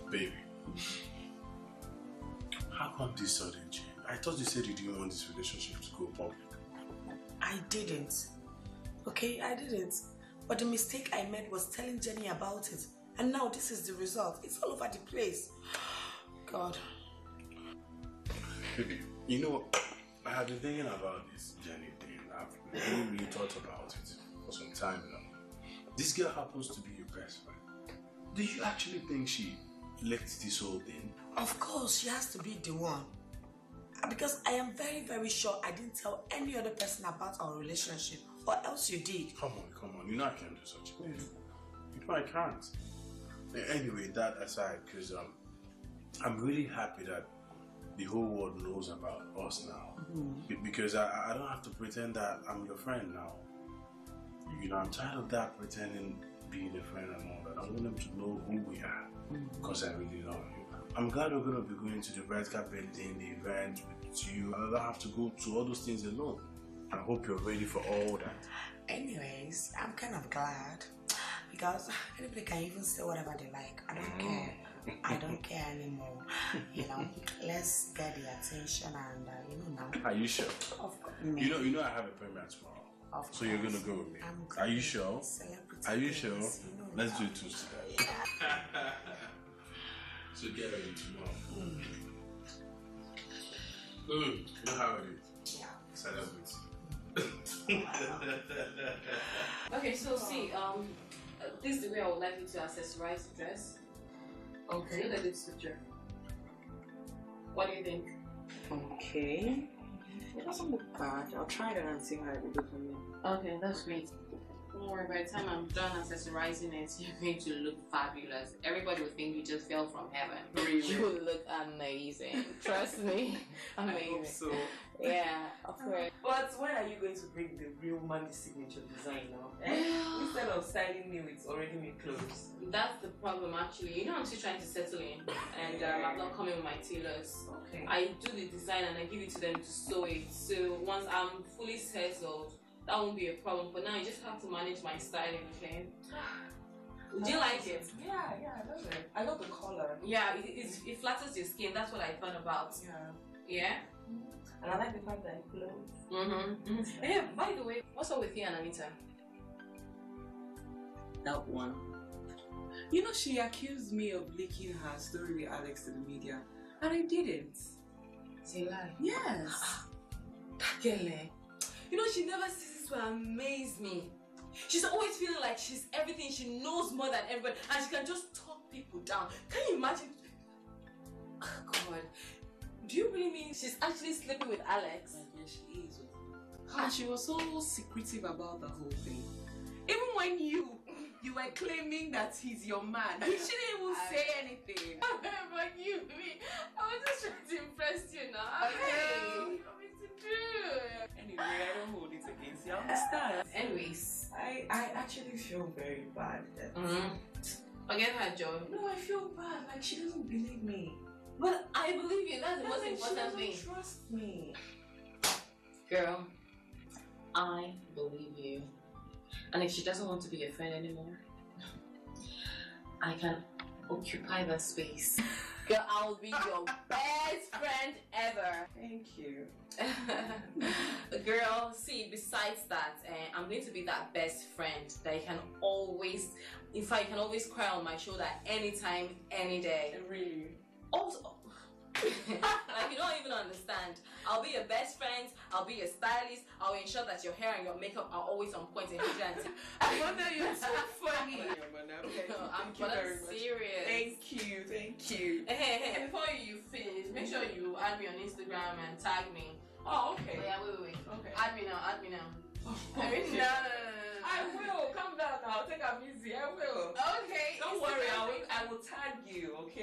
Baby, how come this sudden change? I thought you said you didn't want this relationship to go public. I didn't. Okay, I didn't. But the mistake I made was telling Jenny about it. And now this is the result. It's all over the place. God. Baby, you know, I have been thinking about this Jenny thing. I've really thought about it for some time now. This girl happens to be your best friend. Do you actually think she let this whole thing? Of course, she has to be the one. Because I am very, very sure I didn't tell any other person about our relationship. Or else you did. Come on. You know I can't do such a thing. You know I can't. Anyway, that aside, because I'm really happy that the whole world knows about us now. Because I don't have to pretend that I'm your friend now. You know, I'm tired of that pretending being a friend and all that. I want them to know who we are. Because I really love you. I'm glad we're going to be going to the red carpet thing, the event with you. I don't have to go to all those things alone. I hope you're ready for all that. Anyways, I'm kind of glad. Because anybody can even say whatever they like. I don't care. I don't care anymore. You know, let's get the attention and, you know, now. Are you sure? Of course. You know I have a premiere tomorrow. So you're going to go with me. Are you sure? Are you sure? Let's do it together. Yeah. So get ready tomorrow. You know how it is. Yeah. Celebrity. Okay, so see, this is the way I would like you to accessorize the dress. Okay. Look at this picture. What do you think? Okay. It doesn't look bad. I'll try it and see how it will look on me. Okay, that's great. Don't worry, by the time I'm done accessorizing it, you're going to look fabulous. Everybody will think you just fell from heaven. Really? You will look amazing. Trust me. Amazing. I hope so. Yeah, of course. But when are you going to bring the real Mandy signature design now? Instead of styling me with already made clothes. That's the problem actually. You know I'm still trying to settle in and I'm not coming with my tailors. Okay. I do the design and I give it to them to sew it. So once I'm fully settled, that won't be a problem. But now you just have to manage my styling, okay? Do you like it? Yeah, I love it. I love the color. Yeah, it flatters your skin. That's what I thought about. Yeah. Yeah? And I like the fact that it glows. Hey, by the way, what's up with you and Anita? That one. You know, she accused me of leaking her story with Alex to the media, and I didn't. It's a lie. Yes. That girl, eh? You know, she never ceases to amaze me. She's always feeling like she's everything, she knows more than everybody, and she can just talk people down. Can you imagine? Oh, God. Do you really mean she's actually sleeping with Alex? Yes, she is. And she was so secretive about the whole thing. Even when you were claiming that he's your man, he shouldn't even say anything. But you, me, I was just trying to impress you now. Okay. What want me to do? Anyway, I don't hold it against you. I understand. Anyways. I actually feel very bad. That Forget her, Joe. No, I feel bad. Like she doesn't believe me. But I believe you. That's the most important thing. She doesn't trust me. Girl, I believe you. And if she doesn't want to be your friend anymore, I can occupy that space. Girl, I'll be your best friend ever. Thank you. Girl, see, besides that, I'm going to be that best friend that you can always, in fact, you can always cry on my shoulder anytime, any day. Really? Also, like you don't even understand. I'll be your best friend, I'll be your stylist, I'll ensure that your hair and your makeup are always on point and vigilant. Mother, you're so funny. No, I'm very serious. Thank you. Hey, before you finish, make sure you add me on Instagram and tag me. Oh, okay. Oh, yeah, wait. Okay. Add me now. Okay. No. I will. Calm down now. Take it easy. I will. Okay. Don't worry. I will tag you. Okay.